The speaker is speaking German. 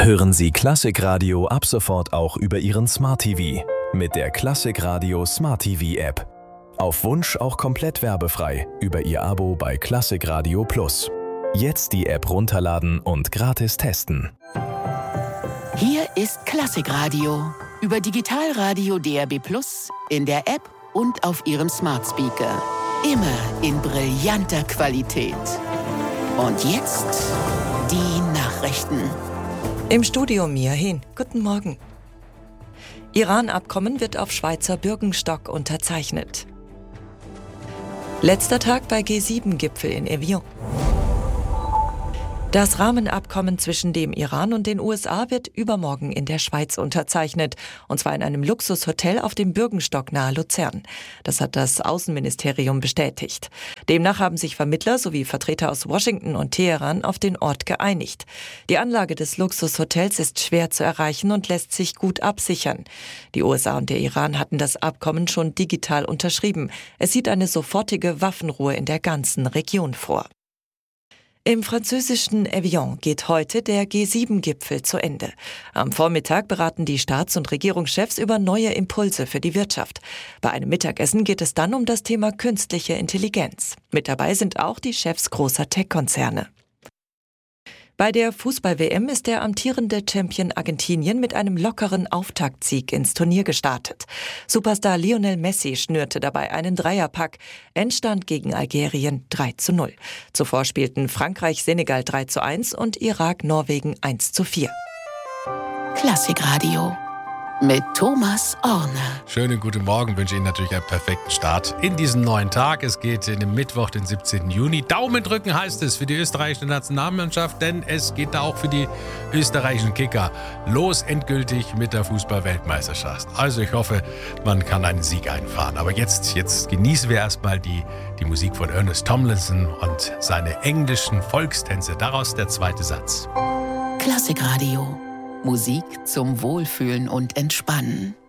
Hören Sie Klassikradio ab sofort auch über Ihren Smart TV mit der Klassikradio Smart TV App. Auf Wunsch auch komplett werbefrei über Ihr Abo bei Klassikradio Plus. Jetzt die App runterladen und gratis testen. Hier ist Klassikradio über Digitalradio DAB+ in der App und auf Ihrem Smart Speaker. Immer in brillanter Qualität. Und jetzt die Nachrichten. Im Studio Mia Hehn. Guten Morgen. Iran-Abkommen wird auf Schweizer Bürgenstock unterzeichnet. Letzter Tag bei G7-Gipfel in Evian. Das Rahmenabkommen zwischen dem Iran und den USA wird übermorgen in der Schweiz unterzeichnet, und zwar in einem Luxushotel auf dem Bürgenstock nahe Luzern. Das hat das Außenministerium bestätigt. Demnach haben sich Vermittler sowie Vertreter aus Washington und Teheran auf den Ort geeinigt. Die Anlage des Luxushotels ist schwer zu erreichen und lässt sich gut absichern. Die USA und der Iran hatten das Abkommen schon digital unterschrieben. Es sieht eine sofortige Waffenruhe in der ganzen Region vor. Im französischen Evian geht heute der G7-Gipfel zu Ende. Am Vormittag beraten die Staats- und Regierungschefs über neue Impulse für die Wirtschaft. Bei einem Mittagessen geht es dann um das Thema künstliche Intelligenz. Mit dabei sind auch die Chefs großer Tech-Konzerne. Bei der Fußball-WM ist der amtierende Champion Argentinien mit einem lockeren Auftaktsieg ins Turnier gestartet. Superstar Lionel Messi schnürte dabei einen Dreierpack. Endstand gegen Algerien 3:0. Zuvor spielten Frankreich-Senegal 3:1 und Irak-Norwegen 1:4. Klassikradio mit Thomas Orner. Schönen guten Morgen, wünsche Ihnen natürlich einen perfekten Start in diesen neuen Tag. Es geht in den Mittwoch, den 17. Juni. Daumen drücken heißt es für die österreichische Nationalmannschaft, denn es geht da auch für die österreichischen Kicker los endgültig mit der Fußball-Weltmeisterschaft. Also ich hoffe, man kann einen Sieg einfahren. Aber jetzt genießen wir erstmal die Musik von Ernest Tomlinson und seine englischen Volkstänze. Daraus der zweite Satz. Klassikradio. Musik zum Wohlfühlen und Entspannen.